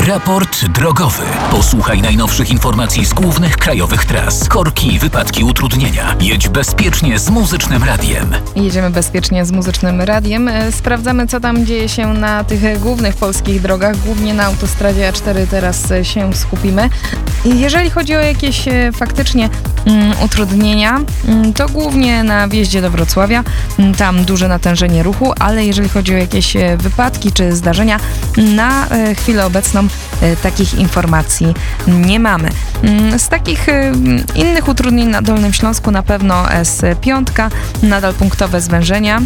Raport drogowy. Posłuchaj najnowszych informacji z głównych krajowych tras. Korki, wypadki, utrudnienia. Jedź bezpiecznie z Muzycznym Radiem. Jedziemy bezpiecznie z Muzycznym Radiem. Sprawdzamy, co tam dzieje się na tych głównych polskich drogach. Głównie na autostradzie A4 teraz się skupimy. Jeżeli chodzi o jakieś faktycznie utrudnienia, to głównie na wjeździe do Wrocławia. Tam duże natężenie ruchu, ale jeżeli chodzi o jakieś wypadki czy zdarzenia, na chwilę obecną takich informacji nie mamy. Z takich innych utrudnień na Dolnym Śląsku na pewno S5, nadal punktowe zwężenia.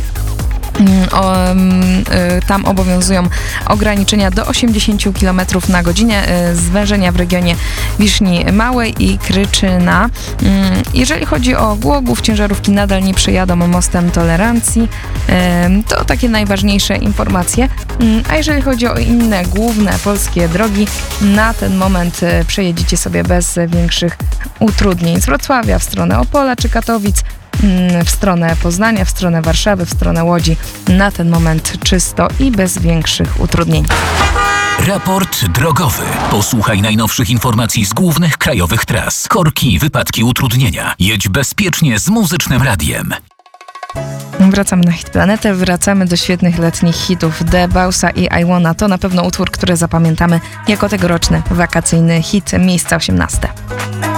Tam obowiązują ograniczenia do 80 km na godzinę, zwężenia w regionie Wiszni Małej i Kryczyna. Jeżeli chodzi o Głogów, ciężarówki nadal nie przejadą mostem Tolerancji. To takie najważniejsze informacje. A jeżeli chodzi o inne główne polskie drogi, na ten moment przejedziecie sobie bez większych utrudnień. Z Wrocławia w stronę Opola czy Katowic, w stronę Poznania, w stronę Warszawy, w stronę Łodzi. Na ten moment czysto i bez większych utrudnień. Raport drogowy. Posłuchaj najnowszych informacji z głównych krajowych tras. Korki, wypadki, utrudnienia. Jedź bezpiecznie z Muzycznym Radiem. Wracamy na Hit Planetę, wracamy do świetnych letnich hitów The Bausa i I Wanna. To na pewno utwór, który zapamiętamy jako tegoroczny wakacyjny hit, miejsca 18.